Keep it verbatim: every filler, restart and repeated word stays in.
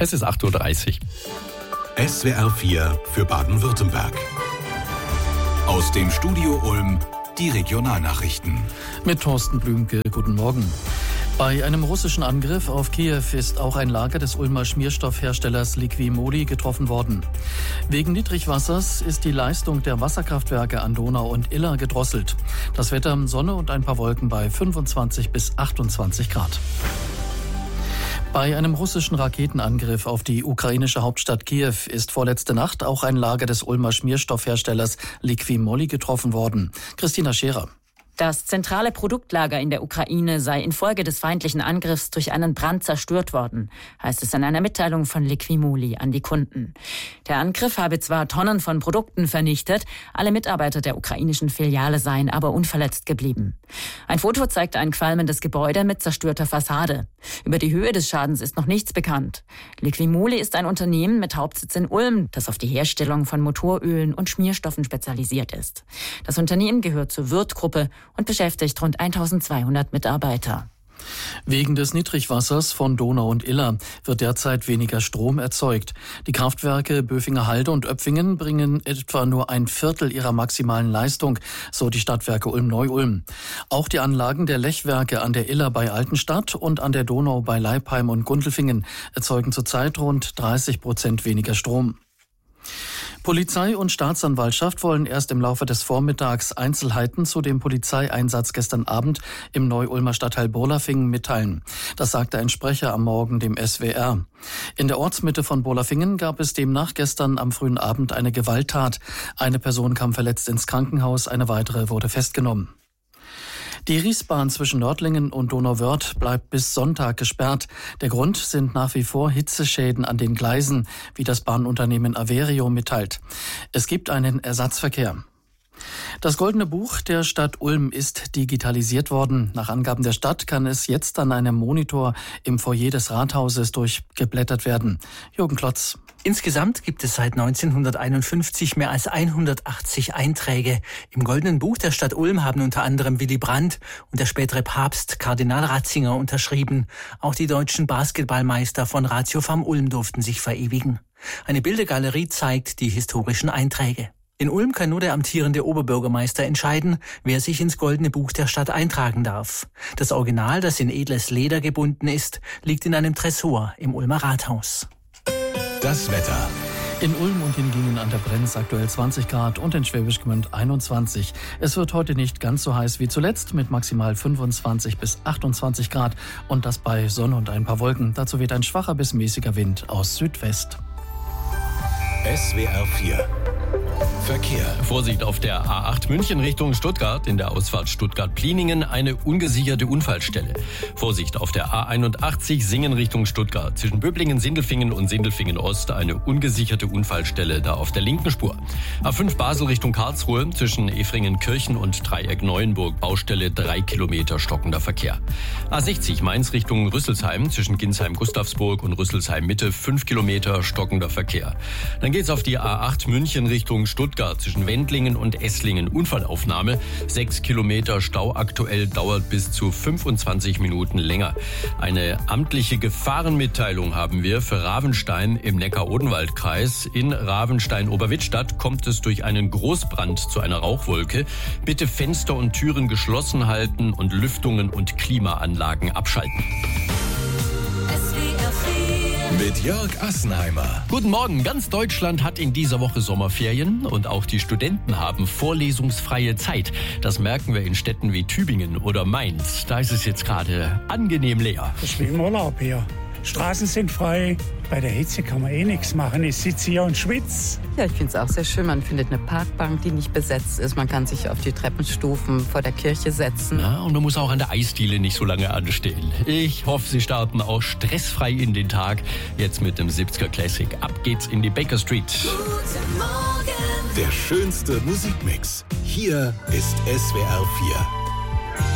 Es ist acht Uhr dreißig. S W R vier für Baden-Württemberg. Aus dem Studio Ulm die Regionalnachrichten. Mit Thorsten Blümke, guten Morgen. Bei einem russischen Angriff auf Kiew ist auch ein Lager des Ulmer Schmierstoffherstellers Liqui-Moly getroffen worden. Wegen Niedrigwassers ist die Leistung der Wasserkraftwerke an Donau und Iller gedrosselt. Das Wetter Sonne und ein paar Wolken bei fünfundzwanzig bis achtundzwanzig Grad. Bei einem russischen Raketenangriff auf die ukrainische Hauptstadt Kiew ist vorletzte Nacht auch ein Lager des Ulmer Schmierstoffherstellers Liqui-Moly getroffen worden. Christina Scherer. Das zentrale Produktlager in der Ukraine sei infolge des feindlichen Angriffs durch einen Brand zerstört worden, heißt es in einer Mitteilung von Liqui-Moly an die Kunden. Der Angriff habe zwar Tonnen von Produkten vernichtet, alle Mitarbeiter der ukrainischen Filiale seien aber unverletzt geblieben. Ein Foto zeigt ein qualmendes Gebäude mit zerstörter Fassade. Über die Höhe des Schadens ist noch nichts bekannt. Liqui-Moly ist ein Unternehmen mit Hauptsitz in Ulm, das auf die Herstellung von Motorölen und Schmierstoffen spezialisiert ist. Das Unternehmen gehört zur Wirth-Gruppe und beschäftigt rund eintausendzweihundert Mitarbeiter. Wegen des Niedrigwassers von Donau und Iller wird derzeit weniger Strom erzeugt. Die Kraftwerke Böfinger Halde und Öpfingen bringen etwa nur ein Viertel ihrer maximalen Leistung, so die Stadtwerke Ulm-Neu-Ulm. Auch die Anlagen der Lechwerke an der Iller bei Altenstadt und an der Donau bei Leipheim und Gundelfingen erzeugen zurzeit rund dreißig Prozent weniger Strom. Polizei und Staatsanwaltschaft wollen erst im Laufe des Vormittags Einzelheiten zu dem Polizeieinsatz gestern Abend im Neu-Ulmer Stadtteil Borlafingen mitteilen. Das sagte ein Sprecher am Morgen dem S W R. In der Ortsmitte von Borlafingen gab es demnach gestern am frühen Abend eine Gewalttat. Eine Person kam verletzt ins Krankenhaus, eine weitere wurde festgenommen. Die Riesbahn zwischen Nördlingen und Donauwörth bleibt bis Sonntag gesperrt. Der Grund sind nach wie vor Hitzeschäden an den Gleisen, wie das Bahnunternehmen Averio mitteilt. Es gibt einen Ersatzverkehr. Das Goldene Buch der Stadt Ulm ist digitalisiert worden. Nach Angaben der Stadt kann es jetzt an einem Monitor im Foyer des Rathauses durchgeblättert werden. Jürgen Klotz. Insgesamt gibt es seit neunzehnhunderteinundfünfzig mehr als hundertachtzig Einträge. Im Goldenen Buch der Stadt Ulm haben unter anderem Willy Brandt und der spätere Papst Kardinal Ratzinger unterschrieben. Auch die deutschen Basketballmeister von Ratio Farm Ulm durften sich verewigen. Eine Bildergalerie zeigt die historischen Einträge. In Ulm kann nur der amtierende Oberbürgermeister entscheiden, wer sich ins Goldene Buch der Stadt eintragen darf. Das Original, das in edles Leder gebunden ist, liegt in einem Tresor im Ulmer Rathaus. Das Wetter. In Ulm und in Gingen an der Brenz aktuell zwanzig Grad und in Schwäbisch Gmünd einundzwanzig. Es wird heute nicht ganz so heiß wie zuletzt mit maximal fünfundzwanzig bis achtundzwanzig Grad und das bei Sonne und ein paar Wolken. Dazu weht ein schwacher bis mäßiger Wind aus Südwest. S W R vier. Verkehr. Vorsicht auf der A acht München Richtung Stuttgart, in der Ausfahrt Stuttgart-Pliningen eine ungesicherte Unfallstelle. Vorsicht auf der A einundachtzig Singen Richtung Stuttgart, zwischen Böblingen, Sindelfingen und Sindelfingen Ost eine ungesicherte Unfallstelle, da auf der linken Spur. A fünf Basel Richtung Karlsruhe, zwischen Efringen-Kirchen und Dreieck-Neuenburg, Baustelle drei Kilometer stockender Verkehr. A sechzig Mainz Richtung Rüsselsheim, zwischen Ginsheim-Gustavsburg und Rüsselsheim-Mitte fünf Kilometer stockender Verkehr. Dann geht's auf die A acht München Richtung Stuttgart, zwischen Wendlingen und Esslingen Unfallaufnahme. Sechs Kilometer Stau aktuell, dauert bis zu fünfundzwanzig Minuten länger. Eine amtliche Gefahrenmitteilung haben wir für Ravenstein im Neckar-Odenwald-Kreis. In Ravenstein-Oberwittstadt kommt es durch einen Großbrand zu einer Rauchwolke. Bitte Fenster und Türen geschlossen halten und Lüftungen und Klimaanlagen abschalten. Mit Jörg Assenheimer. Guten Morgen. Ganz Deutschland hat in dieser Woche Sommerferien und auch die Studenten haben vorlesungsfreie Zeit. Das merken wir in Städten wie Tübingen oder Mainz. Da ist es jetzt gerade angenehm leer. Das ist wie im Urlaub hier. Straßen sind frei. Bei der Hitze kann man eh nichts machen. Ich sitze hier und schwitze. Ja, ich finde es auch sehr schön. Man findet eine Parkbank, die nicht besetzt ist. Man kann sich auf die Treppenstufen vor der Kirche setzen. Ja, und man muss auch an der Eisdiele nicht so lange anstehen. Ich hoffe, Sie starten auch stressfrei in den Tag. Jetzt mit dem siebziger Classic. Ab geht's in die Baker Street. Guten Morgen. Der schönste Musikmix. Hier ist S W R vier.